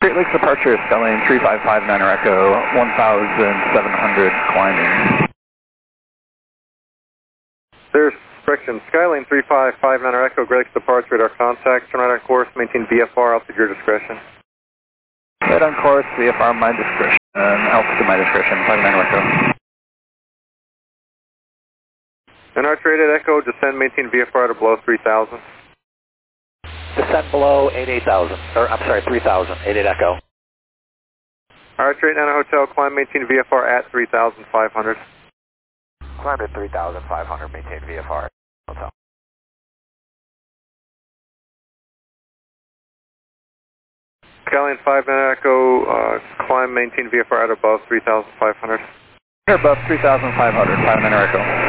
Great Lakes departure, Skylane 3559 Echo, 1,700 climbing. There's correction, Skylane 3559 Echo, Great Lakes departure, radar contact, turn right on course, maintain VFR, altitude your discretion. Right on course, VFR my discretion, altitude my discretion, 59 Echo. NR traded Echo, descend, maintain VFR to below 3,000. Descend below 88,000, or I'm sorry, 3,000, 88 Echo. Alright, straight down to hotel, climb, maintain VFR at 3,500. Climb at 3,500, maintain VFR, hotel. Skylane 59 Echo, climb, maintain VFR at above 3,500. Above 3,500, 59 Echo.